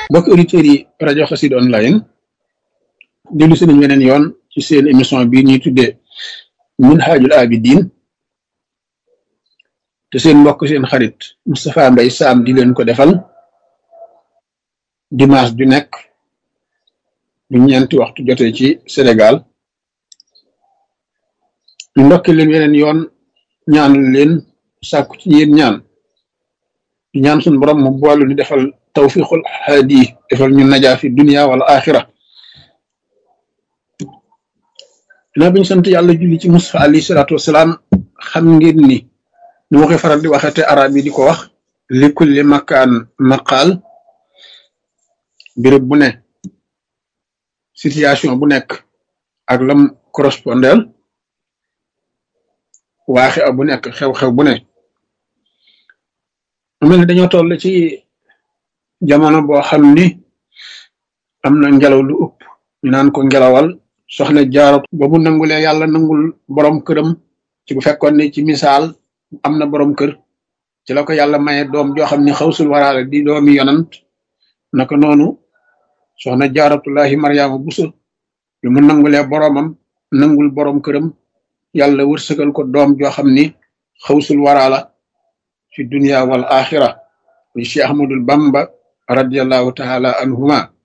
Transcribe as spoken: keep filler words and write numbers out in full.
mbokk auditeurs yi rajo Xassida online dellu si nañ weneen yoon ci seen émission bii ñuy tuddee Minhajul Abidin te seen mbokk seen xarit Moustapha Mbaye Sam di leen ko defal dimanche ju nekk bu ñeenti waxtu jotee ci Sénégal ñu ndokki leen weneen yoon ñaanal leen sàkku ci yéen ñaan di ñaan suñu borom mu boolu ni defal tawfiqul haadi defal ñu najaa fi dunia wala axira dinaa bi ñu sant yàlla julli ci Mustafa alayhi salaatu wasalaam xam ngeen ni ñu ma koy faral di waxee te arab yi di ko wax li kulli makaan maqaal béréb bu ne situation bu nekk ak lam correspondel waaxe a bu nekk xew-xew bu ne mu mel ni dañoo toll ci jamono boo xam ni am na ngelaw lu ëpp ñu naan ko ngelawal soxna Jaara ba mu nangulee yàlla nangul borom këram ci bu fekkoon ni ci misaal am na borom kër ci la ko yàlla maye doom joo xam ni xawsul waraale di doomi yonant naka noonu soxna Jaaratullahi Maryaama Buso bi mu nangulee boromam nangul borom këram yàlla wërsëgal ko doom joo xam ni xawsul waraala fi dunia wal axira muy Cheikh Ahmadul Bamba radiallahu taala anhuma